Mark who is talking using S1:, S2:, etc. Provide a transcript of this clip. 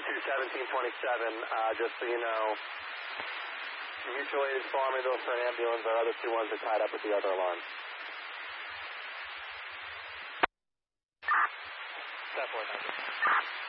S1: Just so you know, mutual aid is farming those for an ambulance. Our other two ones are tied up with the other alarms.